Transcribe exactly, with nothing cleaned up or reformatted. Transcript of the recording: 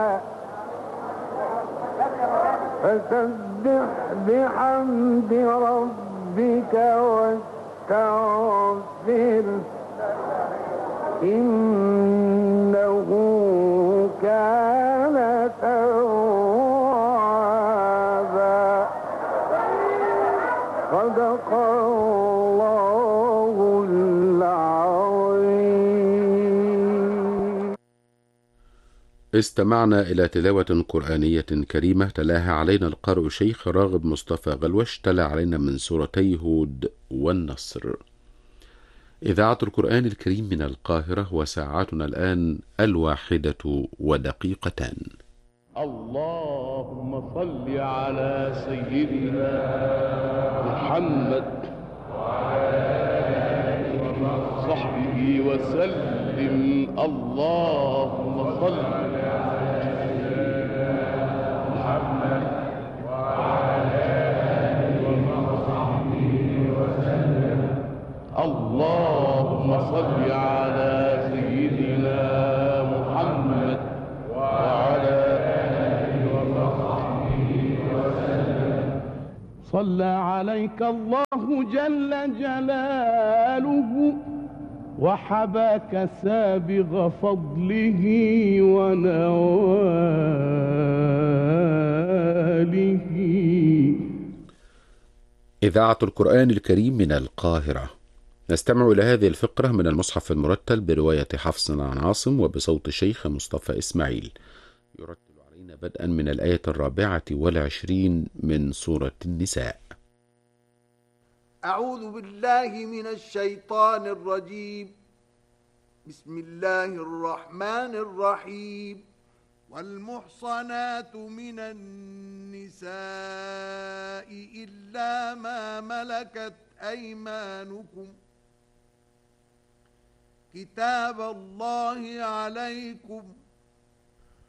فسبح بحمد ربك واستغفره إنه كان توابا. صدق الله العظيم. استمعنا إلى تلاوة قرآنية كريمة تلاها علينا القارئ شيخ راغب مصطفى غلوش، تلا علينا من سورتي هود والنصر. إذاعة القرآن الكريم من القاهرة، وساعتنا الآن الواحدة ودقيقتان. اللهم صل على سيدنا محمد وصحبه وسلم. اللهم صل اللهم صل على سيدنا محمد وعلى آله وصحبه وسلم. صلى عليك الله جل جلاله وحباك سابغ فضله ونواله. إذاعة القرآن الكريم من القاهرة. نستمع إلى هذه الفقرة من المصحف المرتل برواية حفص عن عاصم وبصوت الشيخ مصطفى إسماعيل. يرتل علينا بدءا من الآية الرابعة والعشرين من سورة النساء. أعوذ بالله من الشيطان الرجيم. بسم الله الرحمن الرحيم. والمحصنات من النساء إلا ما ملكت أيمانكم كتاب الله عليكم